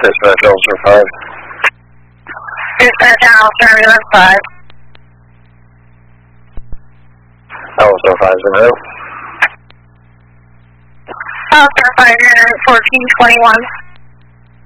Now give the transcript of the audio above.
Dispatch Officer 5. Dispatch Officer Ambulance 5. Officer 5 0. Officer 5 unit 1421.